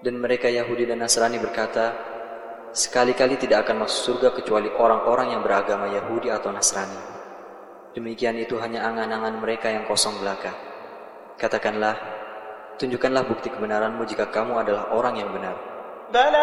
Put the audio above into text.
Dan mereka Yahudi dan Nasrani berkata, sekali-kali tidak akan masuk surga kecuali orang-orang yang beragama Yahudi atau Nasrani. Demikian itu hanya angan-angan mereka yang kosong belaka. Katakanlah, tunjukkanlah bukti kebenaranmu jika kamu adalah orang yang benar.